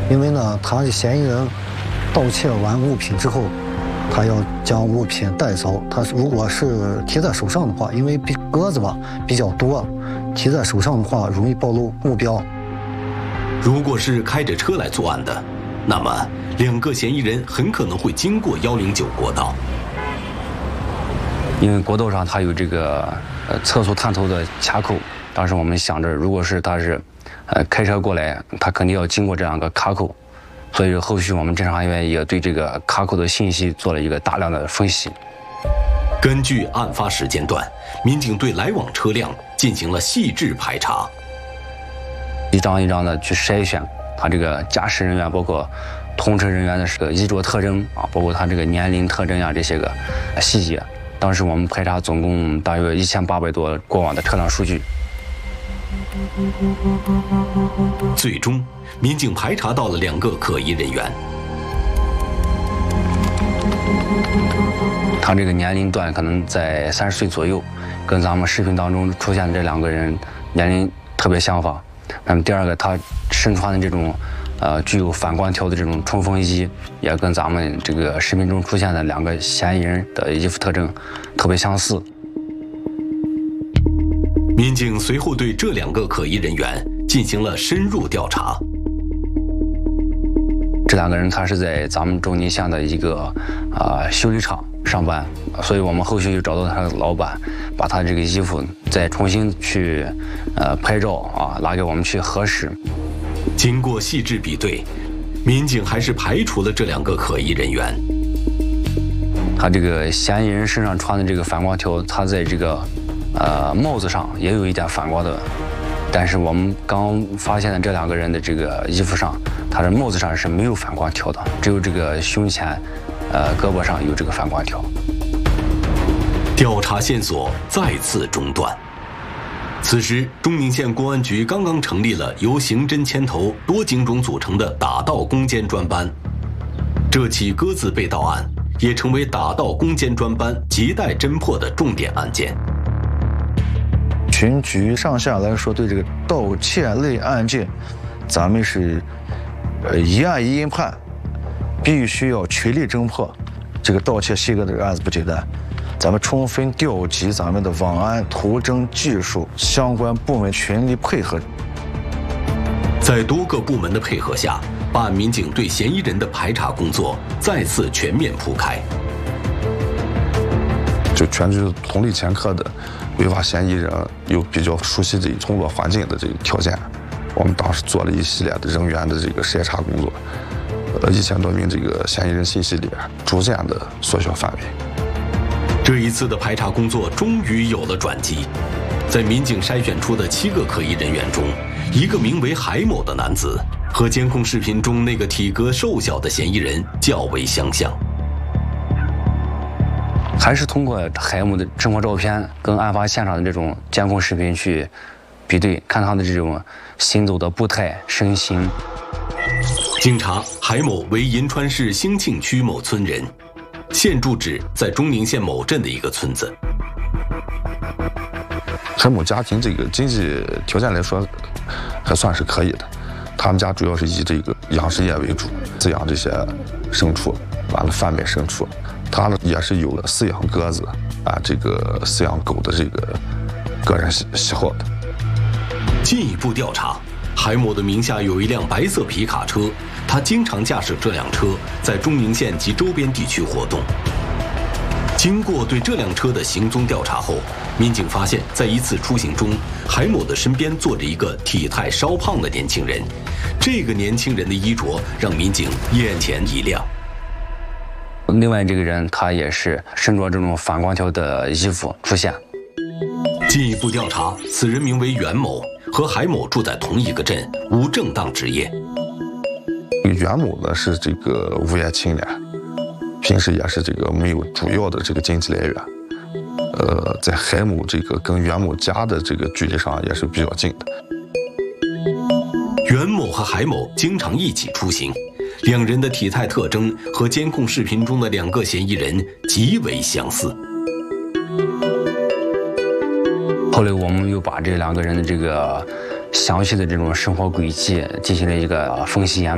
因为呢，他的嫌疑人盗窃完物品之后，他要将物品带走。他如果是提在手上的话，因为鸽子吧比较多，提在手上的话容易暴露目标。 如果是开着车来作案的，那么2个嫌疑人很可能会经过109国道。 因为国道上它有这个测速探头的卡口，当时我们想着，如果是他是开车过来，他肯定要经过这样一个卡口，所以后续我们侦查员也对这个卡口的信息做了一个大量的分析。 根据案发时间段，民警对来往车辆进行了细致排查， 一张一张的去筛选他这个驾驶人员，包括同车人员的这个衣着特征啊，包括他这个年龄特征啊这些个细节。当时我们排查总共大约1800多过往的车辆数据。 最终，民警排查到了2个可疑人员。 他这个年龄段可能在30岁左右，跟咱们视频当中出现的这2个人年龄特别相仿。那么第二个，他身穿的这种具有反光条的这种冲锋衣，也跟咱们这个视频中出现的2个嫌疑人的衣服特征特别相似。 民警随后对这2个可疑人员进行了深入调查。 这2个人他是在咱们周宁县的一个修理厂上班，所以我们后续就找到他的老板，把他这个衣服再重新去拍照啊，拿给我们去核实。 经过细致比对，民警还是排除了这2个可疑人员。 他这个嫌疑人身上穿的这个反光条，他在这个帽子上也有一点反光的，但是我们刚发现的这2个人的这个衣服上，他的帽子上是没有反光条的，只有这个胸前胳膊上有这个反光条。 调查线索再次中断。此时，中宁县公安局刚刚成立了由刑侦牵头多警种组成的打盗攻坚专班。这起鸽子被盗案也成为打盗攻坚专班亟待侦破的重点案件。 全局上下来说，对这个盗窃类案件，咱们是一案一应判，必须要全力侦破。这个盗窃系列的案子不简单，咱们充分调集咱们的网安、图侦技术相关部门全力配合。 在多个部门的配合下，办案民警对嫌疑人的排查工作再次全面铺开。 就全局同类前科的违法嫌疑人有比较熟悉这工作环境的这个条件，我们当时做了一系列的人员的这个筛查工作，1000多名这个嫌疑人信息里逐渐的缩小范围。 这一次的排查工作终于有了转机，在民警筛选出的7个可疑人员中，1个名为海某的男子和监控视频中那个体格瘦小的嫌疑人较为相像。 还是通过海某的生活照片跟案发现场的这种监控视频去比对，看他的这种行走的步态、身形。 经查，海某为银川市兴庆区某村人，现住址在中宁县某镇的一个村子。 海某家庭这个经济条件来说还算是可以的，他们家主要是以这个养殖业为主，饲养这些牲畜，完了贩卖牲畜。他呢也是有了饲养鸽子这个饲养狗的这个个人喜好的。 进一步调查，海某的名下有一辆白色皮卡车，他经常驾驶这辆车在中宁县及周边地区活动。经过对这辆车的行踪调查后，民警发现，在一次出行中，海某的身边坐着一个体态稍胖的年轻人。这个年轻人的衣着让民警眼前一亮。 另外这个人他也是身着这种反光条的衣服出现。 进一步调查，此人名为袁某，和海某住在同一个镇，无正当职业。 袁某呢是这个无业青年，平时也是这个没有主要的这个经济来源。在海某这个跟袁某家的这个距离上也是比较近的。 袁某和海某经常一起出行，2人的体态特征和监控视频中的2个嫌疑人极为相似。 后来我们又把这2个人的这个详细的这种生活轨迹进行了一个分析研